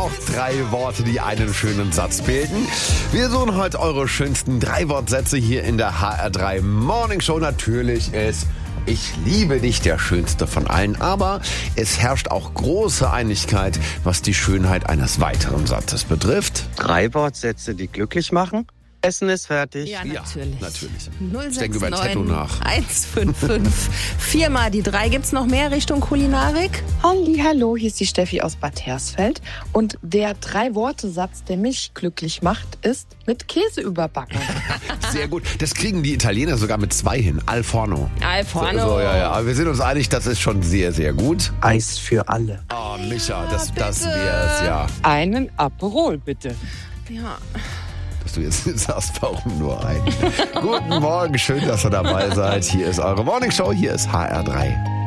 auf 3 Worte, die einen schönen Satz bilden. Wir suchen heute eure schönsten 3-Wortsätze hier in der HR3 Morning Show. Natürlich ist "Ich liebe dich" der schönste von allen, aber es herrscht auch große Einigkeit, was die Schönheit eines weiteren Satzes betrifft. 3 Wortsätze, die glücklich machen. Essen ist fertig. Ja, natürlich. Ja, natürlich. 069 Ich denke über ein Tattoo nach. 155. 4 mal die 3. Gibt's noch mehr Richtung Kulinarik? Hallo, hier ist die Steffi aus Bad Hersfeld. Und der 3-Worte-Satz, der mich glücklich macht, ist mit Käse überbacken. Sehr gut. Das kriegen die Italiener sogar mit 2 hin. Al forno. Al forno. So, ja. Aber wir sind uns einig, das ist schon sehr, sehr gut. Eis für alle. Oh, Micha, das wär's, ja. Einen Aperol, bitte. Ja. Dass du jetzt sagst, warum nur einen? Guten Morgen, schön, dass ihr dabei seid. Hier ist eure Morning Show, hier ist HR3.